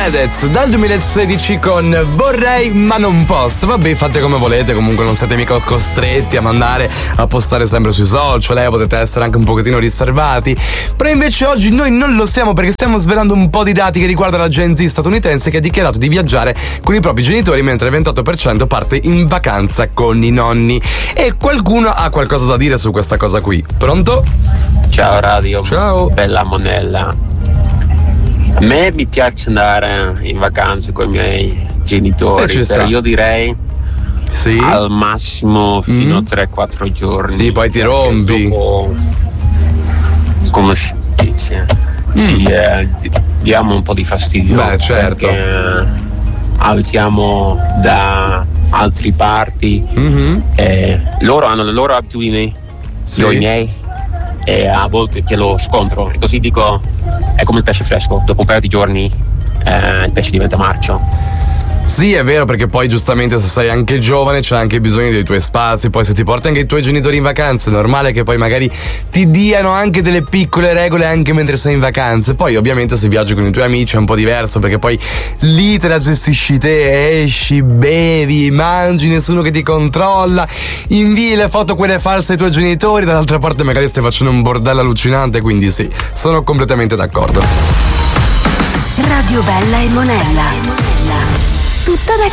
Fedez dal 2016 con Vorrei ma non posto. Vabbè, fate come volete, comunque non siete mica costretti a mandare a postare sempre sui social, potete essere anche un pochettino riservati. Però invece oggi noi non lo siamo, perché stiamo svelando un po' di dati che riguardano la Gen Z statunitense, che ha dichiarato di viaggiare con i propri genitori, mentre il 28% parte in vacanza con i nonni. E qualcuno ha qualcosa da dire su questa cosa qui. Pronto? Ciao radio. Ciao. Bella Monella. A me mi piace andare in vacanza con i miei genitori, però io direi al massimo fino a 3-4 giorni. Sì, poi ti rompi. Dopo, come si dice? Diamo un po' di fastidio. Beh, certo. Perché abitiamo da altre parti e loro hanno le loro abitudini, io i miei, e a volte che lo scontro, e così dico, è come il pesce fresco, dopo un paio di giorni il pesce diventa marcio. Sì, è vero, perché poi giustamente se sei anche giovane c'è anche bisogno dei tuoi spazi. Poi se ti porti anche i tuoi genitori in vacanza è normale che poi magari ti diano anche delle piccole regole anche mentre sei in vacanza. Poi ovviamente se viaggi con i tuoi amici è un po' diverso, perché poi lì te la gestisci te, esci, bevi, mangi, nessuno che ti controlla, invii le foto quelle false ai tuoi genitori, dall'altra parte magari stai facendo un bordello allucinante. Quindi sì, sono completamente d'accordo. Radio Bella e Monella. Tutta da